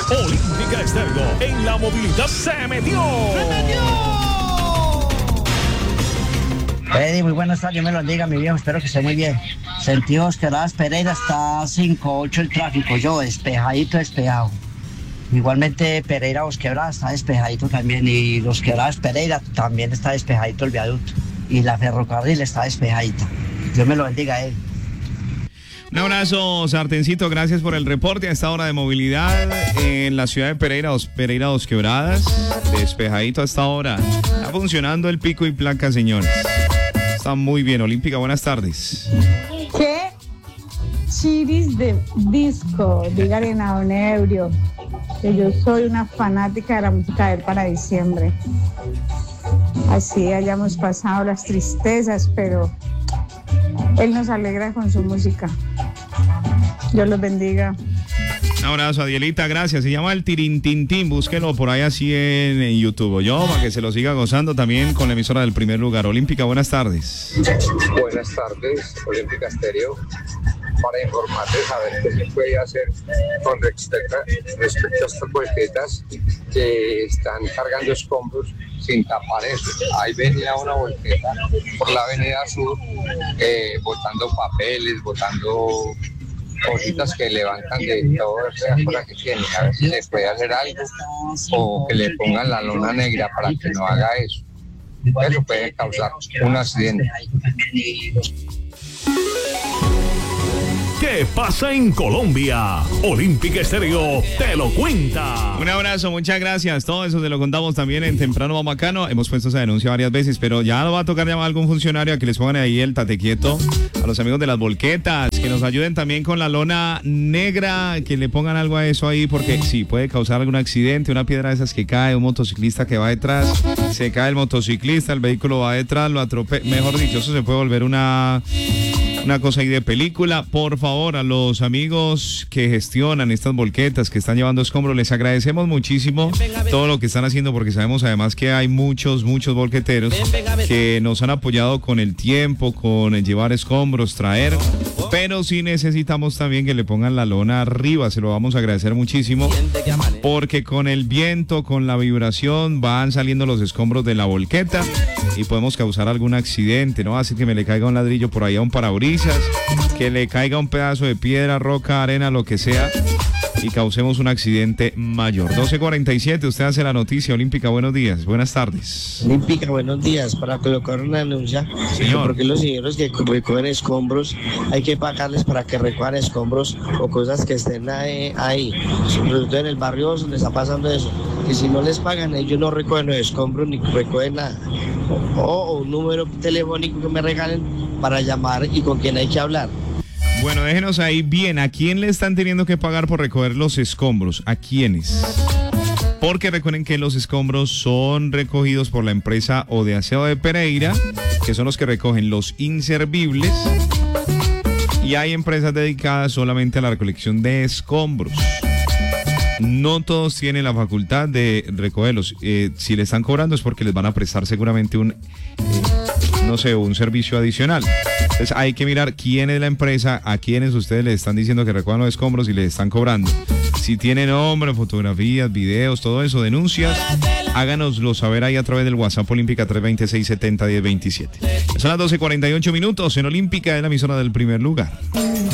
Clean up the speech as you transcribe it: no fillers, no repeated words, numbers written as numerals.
Olímpica Estéreo en la movilidad se metió. Eddie, muy buenas tardes, Dios me lo bendiga, mi viejo, espero que esté muy bien. Sentidos Quebradas Pereira, está 5-8 el tráfico, yo despejado. Igualmente Pereira Los Quebradas está despejadito también, y Los Quebradas Pereira también está despejadito el viaducto, y la ferrocarril está despejadita. Dios me lo bendiga, Eddie. Un abrazo, Sartencito, gracias por el reporte a esta hora de movilidad en la ciudad de Pereira Dos Quebradas. Despejadito a esta hora. Está funcionando el pico y placa, señores. Está muy bien. Olímpica, buenas tardes. ¿Qué chiris de disco? Dígale a Don Ebrio que yo soy una fanática de la música de él para diciembre. Así hayamos pasado las tristezas, pero él nos alegra con su música. Dios los bendiga. Un abrazo, Adielita, gracias. Se llama el Tirintintín, búsquelo por ahí así en YouTube, yo, para que se lo siga gozando también con la emisora del primer lugar. Olímpica, buenas tardes. Buenas tardes, Olímpica Estéreo. Para informarles a ver qué se puede hacer con respecto a estas volquetas que están cargando escombros sin tapar eso. Ahí venía una volqueta por la avenida sur, botando papeles, botando cositas que levantan de todas esas cosas que tienen. A ver si se puede hacer algo o que le pongan la lona negra para que no haga eso. Eso puede causar un accidente. ¿Qué pasa en Colombia? Olímpica Estéreo te lo cuenta. Un abrazo, muchas gracias. Todo eso te lo contamos también en Temprano Bacano. Hemos puesto esa denuncia varias veces, pero ya nos va a tocar llamar a algún funcionario a que les pongan ahí el tate quieto. A los amigos de las volquetas, que nos ayuden también con la lona negra, que le pongan algo a eso ahí, porque sí, puede causar algún accidente, una piedra de esas que cae, un motociclista que va detrás, se cae el motociclista, el vehículo va detrás, lo atropella. Mejor dicho, eso se puede volver una cosa ahí de película. Por favor, a los amigos que gestionan estas volquetas, que están llevando escombros, les agradecemos muchísimo todo lo que están haciendo, porque sabemos además que hay muchos volqueteros que nos han apoyado con el tiempo, con el llevar escombros, traer, pero sí necesitamos también que le pongan la lona arriba. Se lo vamos a agradecer muchísimo, porque con el viento, con la vibración, van saliendo los escombros de la volqueta y podemos causar algún accidente, ¿no? Así que me le caiga un ladrillo por ahí a un parabrisas, que le caiga un pedazo de piedra, roca, arena, lo que sea, y causemos un accidente mayor. 12:47, usted hace la noticia. Olímpica, buenos días, buenas tardes. Olímpica, buenos días. Para colocar una denuncia, señor, porque los señores que recogen escombros hay que pagarles para que recojan escombros o cosas que estén ahí. Sobre todo en el barrio donde está pasando eso, que si no les pagan, ellos no recogen los escombros ni recogen nada. O un número telefónico que me regalen para llamar y con quién hay que hablar. Bueno, déjenos ahí bien, ¿a quién le están teniendo que pagar por recoger los escombros? ¿A quiénes? Porque recuerden que los escombros son recogidos por la empresa O de Aseo de Pereira, que son los que recogen los inservibles, y hay empresas dedicadas solamente a la recolección de escombros. No todos tienen la facultad de recogerlos. Si le están cobrando es porque les van a prestar seguramente un servicio adicional. Entonces hay que mirar quién es la empresa, a quienes ustedes les están diciendo que recojan los escombros y les están cobrando. Si tienen nombre, fotografías, videos, todo eso, denuncias, háganoslo saber ahí a través del WhatsApp Olímpica 326-70-1027. Son las 12:48 en Olímpica, en la emisora del primer lugar.